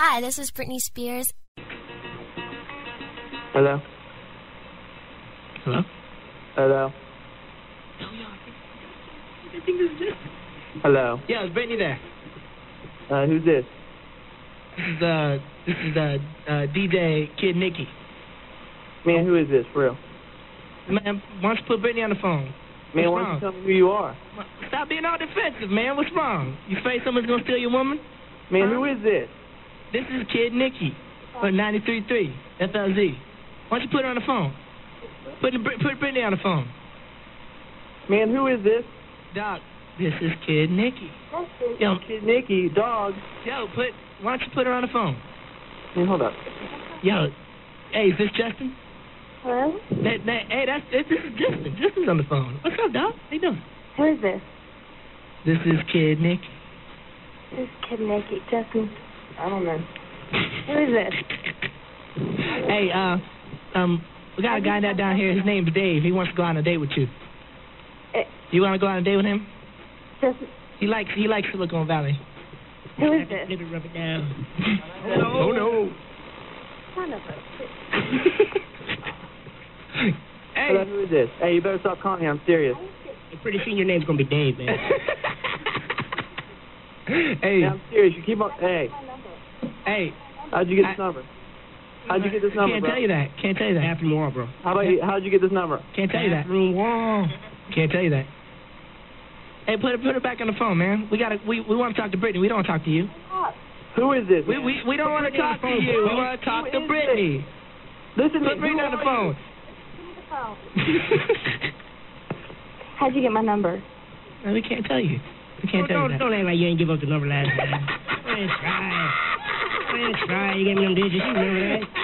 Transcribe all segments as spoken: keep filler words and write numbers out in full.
Hi, this is Britney Spears. Hello? Hello? Hello? Hello? Yeah, it's Brittany there. Uh, who's this? This is, uh, this is, uh, uh, D J Kid Nicky. Man, who is this, for real? Man, why don't you put Brittany on the phone? Man, What's why don't wrong? you tell me who you are? Stop being all defensive, man. What's wrong? You afraid someone's gonna steal your woman? Man, huh? who is this? This is Kid Nicky on ninety-three point three F L Z. Why don't you put her on the phone? Put, put Brittany on the phone. Man, who is this? Doc, this is Kid Nicky. Yo, Kid Nicky, dog. yo, put, why don't you put her on the phone? Man, hold up. Yo, hey, is this Justin? Hello? That, that, hey, that's, this is Justin. Justin's on the phone. What's up, Doc? How you doing? Who is this? This is Kid Nicky. This is Kid Nicky. Justin, I don't know. Who is this? Hey, uh, um, we got a guy now down here. His name's Dave. He wants to go on a date with you. Uh, You want to go on a date with him? Justin, He likes he likes Silicon Valley. who is this? Let me rub it down. Oh no! Son of a Hey, Hello, who is this? Hey, you better stop calling me. I'm serious. pretty soon your name's gonna be Dave, man. Hey, Hey, I'm serious. You keep on. Hey, hey. how'd you get this I- number? How'd you get this number, Can't bro? tell you that. Can't tell you that. Bathroom wall, bro. How about you? How'd you get this number? Can't tell you that. Bathroom wall. Can't tell you that. Hey, put it put it back on the phone, man. We gotta we, we want to talk to Brittany. We don't want to talk to you. Who is this? We man? we, we don't want to talk to you. We want to talk Who to is Brittany. Listen to Put me. Brittany Who on the are phone. How'd you get my number? No, we can't tell you. We can't tell you that. Don't act like you ain't give up the number last time. Go ahead, try. Go ahead, try. You gave me them digits. You remember that?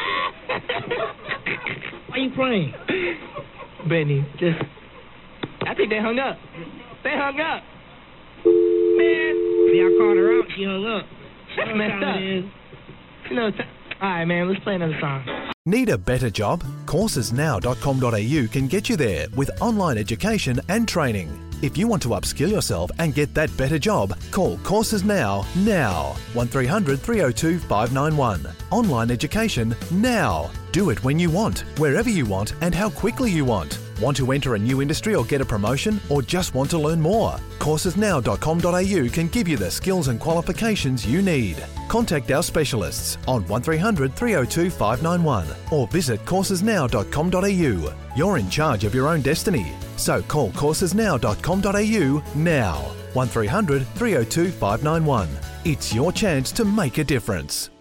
Why you playing? Brittany, just... I think they hung up. They hung up. Man. See, I called her out. She hung up. That's messed up. You know, t- all right, man, let's play another song. Need a better job? courses now dot com dot a u can get you there with online education and training. If you want to upskill yourself and get that better job, call Courses Now, now. one three hundred three oh two five nine one. Online education now. Do it when you want, wherever you want and how quickly you want. Want to enter a new industry or get a promotion, or just want to learn more? courses now dot com dot a u can give you the skills and qualifications you need. Contact our specialists on one three hundred three oh two five nine one or visit courses now dot com dot a u. You're in charge of your own destiny, so call courses now dot com dot a u now. one three hundred three oh two five nine one. It's your chance to make a difference.